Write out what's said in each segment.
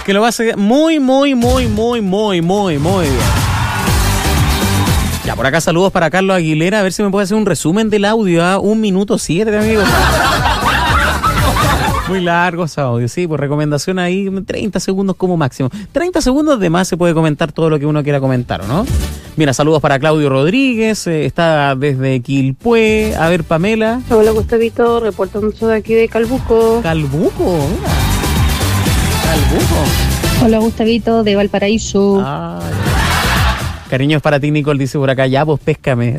Que lo pase muy bien. Ya, por acá saludos para Carlos Aguilera. A ver si me puede hacer un resumen del audio a 1 minuto 7, amigo. Muy largo ese audio, sí, por recomendación ahí, 30 segundos como máximo. 30 segundos de más se puede comentar todo lo que uno quiera comentar, ¿o no? Mira, saludos para Claudio Rodríguez, está desde Quilpué. A ver, Pamela. Hola, Gustavito, reportando de aquí de Calbuco. Calbuco, mira. Calbuco. Hola, Gustavito, de Valparaíso. Ay. Cariños para ti, Nicole, dice por acá, ya, pues péscame.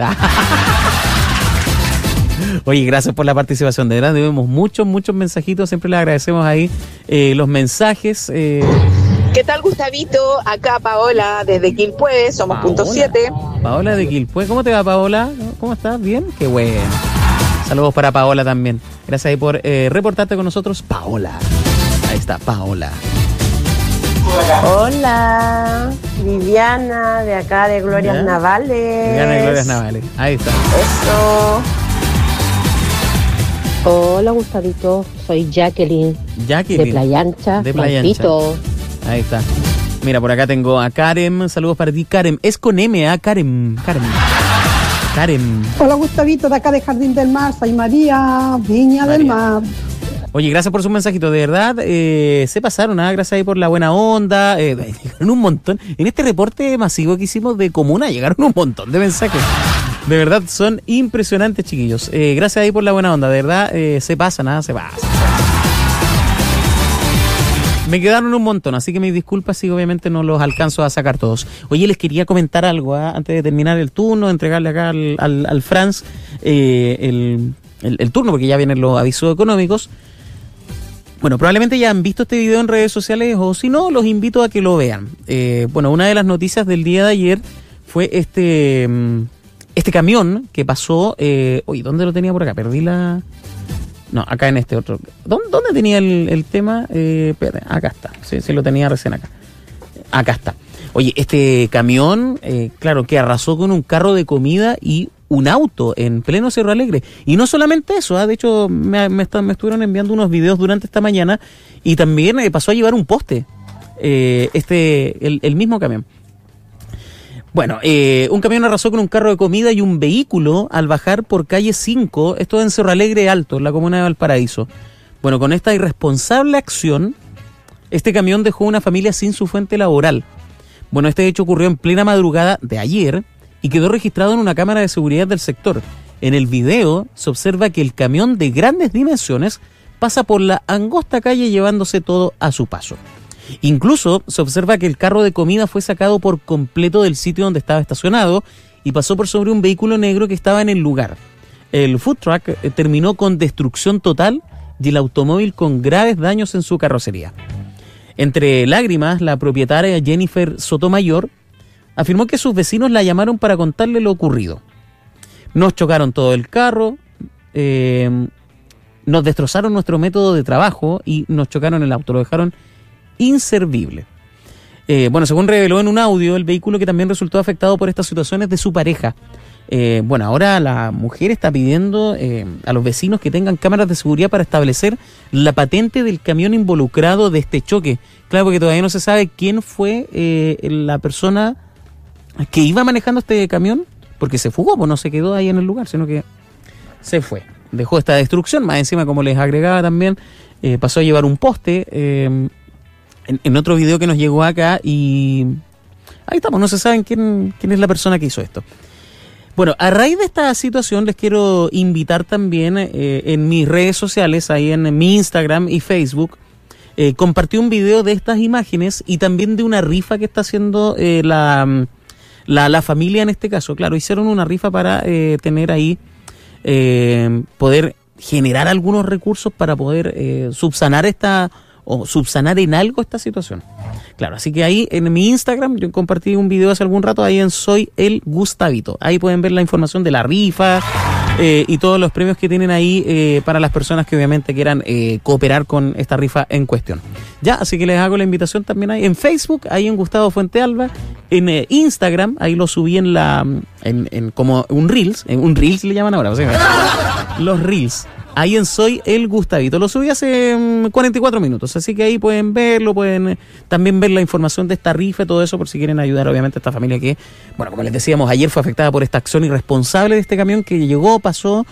Oye, gracias por la participación, de verdad, tenemos muchos mensajitos, siempre les agradecemos ahí los mensajes. ¿Qué tal, Gustavito? Acá Paola, desde Quilpué, somos Paola. .7. Paola de Quilpué, ¿cómo te va, Paola? ¿Cómo estás? ¿Bien? Qué bueno. Saludos para Paola también. Gracias ahí por reportarte con nosotros, Paola. Ahí está, Paola. Hola, Viviana, de acá de Glorias ¿Ya? Navales. Viviana de Glorias Navales, ahí está. Eso. Hola, Gustavito, soy Jacqueline, Jacqueline. de Playa Ancha, De Playa Ancha. Malpito. Ahí está. Mira, por acá tengo a Karen. Saludos para ti, Karen. Es con M, ¿ah? Karen. Hola, Gustavito, de acá de Jardín del Mar, soy María, Viña del Mar. Oye, gracias por su mensajito, de verdad, se pasaron, gracias ahí por la buena onda, llegaron un montón, en este reporte masivo que hicimos de Comuna, llegaron un montón de mensajes, de verdad, son impresionantes, chiquillos, gracias ahí por la buena onda, de verdad, se pasan, se pasan. Me quedaron un montón, así que mis disculpas si obviamente no los alcanzo a sacar todos. Oye, les quería comentar algo, antes de terminar el turno, entregarle acá al Franz el turno, porque ya vienen los avisos económicos. Bueno, probablemente ya han visto este video en redes sociales, o si no, los invito a que lo vean. Bueno, una de las noticias del día de ayer fue este camión que pasó. Oye, ¿dónde lo tenía por acá? Perdí la... No, acá en este otro. ¿Dónde tenía el tema? Espérate, acá está. Sí, lo tenía recién acá. Acá está. Oye, este camión, claro, que arrasó con un carro de comida y un auto en pleno Cerro Alegre. Y no solamente eso, de hecho me estuvieron enviando unos videos durante esta mañana y también pasó a llevar un poste, el mismo camión. Bueno, un camión arrasó con un carro de comida y un vehículo al bajar por calle 5, esto en Cerro Alegre Alto, en la comuna de Valparaíso. Bueno, con esta irresponsable acción, este camión dejó una familia sin su fuente laboral. Bueno, este hecho ocurrió en plena madrugada de ayer y quedó registrado en una cámara de seguridad del sector. En el video se observa que el camión de grandes dimensiones pasa por la angosta calle llevándose todo a su paso. Incluso se observa que el carro de comida fue sacado por completo del sitio donde estaba estacionado y pasó por sobre un vehículo negro que estaba en el lugar. El food truck terminó con destrucción total y el automóvil con graves daños en su carrocería. Entre lágrimas, la propietaria Jennifer Sotomayor afirmó que sus vecinos la llamaron para contarle lo ocurrido. Nos chocaron todo el carro, nos destrozaron nuestro método de trabajo y nos chocaron el auto, lo dejaron inservible. Bueno, según reveló en un audio, el vehículo que también resultó afectado por estas situaciones de su pareja. Bueno, ahora la mujer está pidiendo a los vecinos que tengan cámaras de seguridad para establecer la patente del camión involucrado de este choque. Claro, porque todavía no se sabe quién fue la persona que iba manejando este camión, porque se fugó, pues no se quedó ahí en el lugar, sino que se fue. Dejó esta destrucción, más encima, como les agregaba también, pasó a llevar un poste en otro video que nos llegó acá y ahí estamos, no se sabe quién es la persona que hizo esto. Bueno, a raíz de esta situación les quiero invitar también en mis redes sociales, ahí en mi Instagram y Facebook, compartí un video de estas imágenes y también de una rifa que está haciendo la familia en este caso. Claro, hicieron una rifa para tener ahí, poder generar algunos recursos para poder subsanar en algo esta situación. Claro, así que ahí en mi Instagram yo compartí un video hace algún rato, ahí en Soy el Gustavito. Ahí pueden ver la información de la rifa y todos los premios que tienen ahí para las personas que obviamente quieran cooperar con esta rifa en cuestión. Ya, así que les hago la invitación también ahí en Facebook, ahí en Gustavo Fuentealba, en Instagram, ahí lo subí en como un Reels le llaman ahora, o sea, los Reels. ahí en Soy el Gustavito. Lo subí hace 44 minutos, así que ahí pueden verlo, pueden también ver la información de esta rifa y todo eso por si quieren ayudar obviamente a esta familia que, bueno, como les decíamos, ayer fue afectada por esta acción irresponsable de este camión que llegó, pasó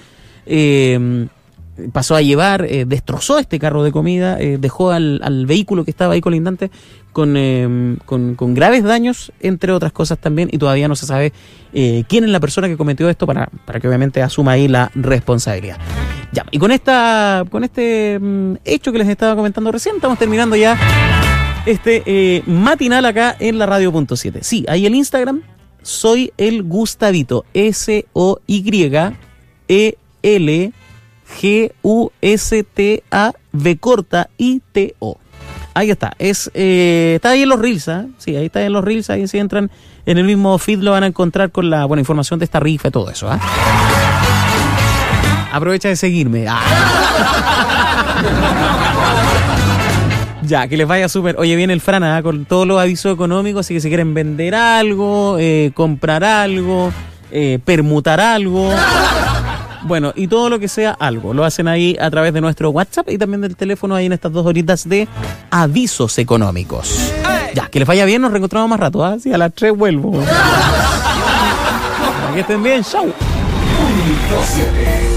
a llevar, destrozó este carro de comida, dejó al vehículo que estaba ahí colindante con graves daños, entre otras cosas también, y todavía no se sabe quién es la persona que cometió esto para que obviamente asuma ahí la responsabilidad. Ya, y con este hecho que les estaba comentando recién, estamos terminando ya este matinal acá en la Radio.7. Sí, ahí el Instagram, Soy el Gustavito, SOYLGUSTAV Ahí está, está ahí en los Reels, ¿eh? Sí, ahí está en los Reels, ahí si entran en el mismo feed lo van a encontrar con la buena información de esta rifa y todo eso, ¿eh? Aprovecha de seguirme. Ya, que les vaya súper. Oye, viene el Fran con todos los avisos económicos, así que si quieren vender algo, comprar algo, permutar algo, bueno, y todo lo que sea algo, lo hacen ahí a través de nuestro WhatsApp y también del teléfono ahí en estas 2 horitas de avisos económicos. Ya, que les vaya bien, nos reencontramos más rato, ¿eh? Sí, a las 3 vuelvo. Que estén bien, chau.